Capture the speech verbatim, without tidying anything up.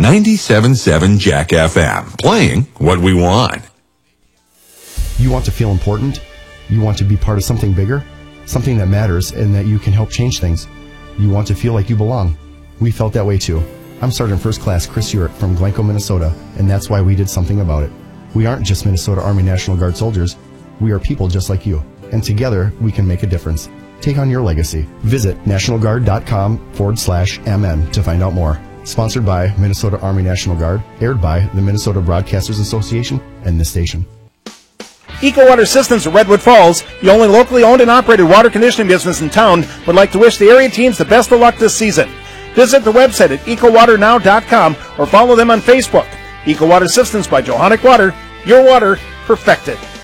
ninety-seven point seven Jack F M, playing what we want. You want to feel important? You want to be part of something bigger? Something that matters and that you can help change things? You want to feel like you belong? We felt that way too. I'm Sergeant First Class Chris Urick from Glencoe, Minnesota, and that's why we did something about it. We aren't just Minnesota Army National Guard soldiers. We are people just like you, and together we can make a difference. Take on your legacy. Visit nationalguard.com forward slash MN to find out more. Sponsored by Minnesota Army National Guard, aired by the Minnesota Broadcasters Association and this station. Eco Water Systems of Redwood Falls, the only locally owned and operated water conditioning business in town, would like to wish the area teams the best of luck this season. Visit the website at eco water now dot com or follow them on Facebook. Eco Water Systems by Johannich Water, your water perfected.